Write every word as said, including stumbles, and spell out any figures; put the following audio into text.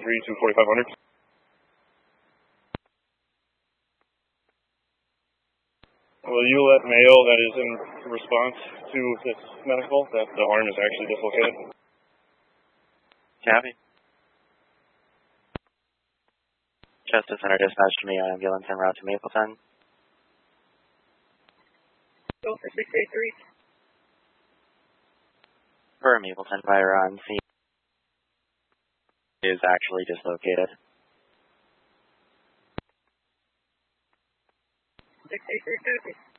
three to forty-five hundred. Will you let Mayo that is in response to this medical that the arm is actually dislocated? Copy. Justice Center dispatched to me on ambulance en route to Mapleton. Go for six eight three. For Mapleton, fire on scene is actually dislocated. six eight three, copy.